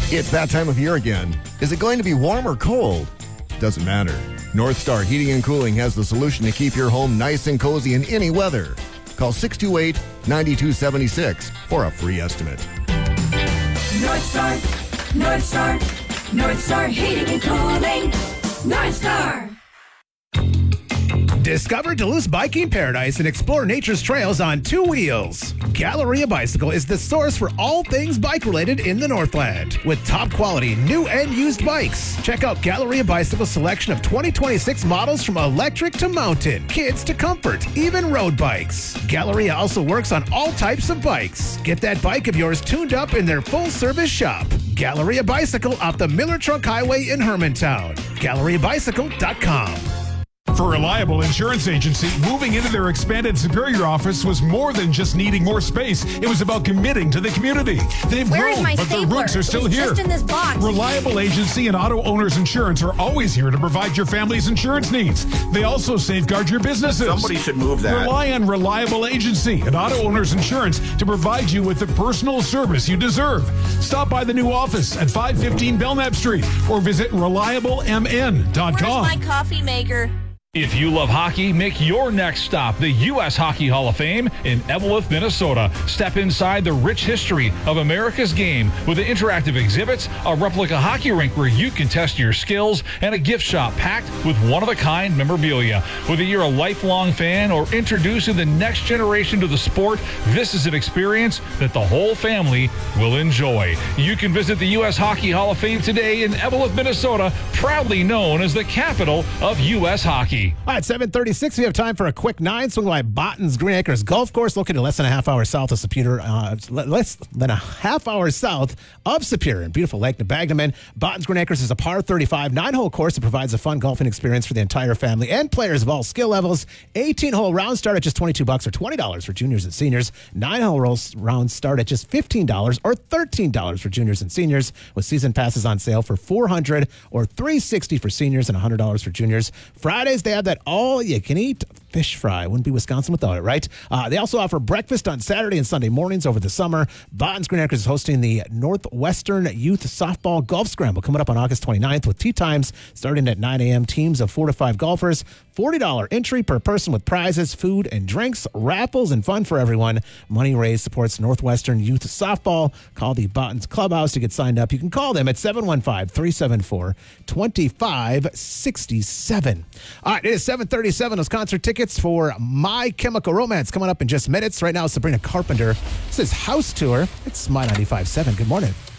It's that time of year again. Is it going to be warm or cold? Doesn't matter. North Star Heating and Cooling has the solution to keep your home nice and cozy in any weather. Call 628-9276 for a free estimate. North Star, North Star, North Star Heating and Cooling. North Star. Discover Duluth's biking paradise and explore nature's trails on two wheels. Galleria Bicycle is the source for all things bike-related in the Northland. With top-quality new and used bikes. Check out Galleria Bicycle's selection of 2026 models from electric to mountain, kids to comfort, even road bikes. Galleria also works on all types of bikes. Get that bike of yours tuned up in their full-service shop. Galleria Bicycle off the Miller Truck Highway in Hermantown. GalleriaBicycle.com. For Reliable Insurance Agency, moving into their expanded Superior office was more than just needing more space. It was about committing to the community. They've grown, but their roots are still here. Just in this box. Reliable Agency and Auto Owners Insurance are always here to provide your family's insurance needs. They also safeguard your businesses. Somebody should move that. Rely on Reliable Agency and Auto Owners Insurance to provide you with the personal service you deserve. Stop by the new office at 515 Belknap Street or visit ReliableMN.com. Where's my coffee maker? If you love hockey, make your next stop the U.S. Hockey Hall of Fame in Eveleth, Minnesota. Step inside the rich history of America's game with the interactive exhibits, a replica hockey rink where you can test your skills, and a gift shop packed with one-of-a-kind memorabilia. Whether you're a lifelong fan or introducing the next generation to the sport, this is an experience that the whole family will enjoy. You can visit the U.S. Hockey Hall of Fame today in Eveleth, Minnesota, proudly known as the capital of U.S. hockey. All right, 7:36. We have time for a quick 9. Swung by Botton's Green Acres Golf Course, located less than a half hour south of Superior. Less than a half hour south of Superior in beautiful Lake Nebagnaman. Botton's Green Acres is a par 35 9-hole course that provides a fun golfing experience for the entire family and players of all skill levels. 18-hole rounds start at just $22 or $20 for juniors and seniors. 9-hole rounds start at just $15 or $13 for juniors and seniors, with season passes on sale for $400 or $360 for seniors and $100 for juniors. Fridays, they have that all-you-can-eat fish fry. Wouldn't be Wisconsin without it, right? They also offer breakfast on Saturday and Sunday mornings over the summer. Botton's Green Acres is hosting the Northwestern Youth Softball Golf Scramble coming up on August 29th with tee times starting at 9 a.m. Teams of 4 to 5 golfers. $40 entry per person with prizes, food and drinks, raffles, and fun for everyone. Money raised supports Northwestern Youth Softball. Call the Botton's Clubhouse to get signed up. You can call them at 715-374-2567. All right, it is 7:37. Those concert tickets for My Chemical Romance coming up in just minutes. Right now, Sabrina Carpenter. This is House Tour. It's My 95.7. Good morning.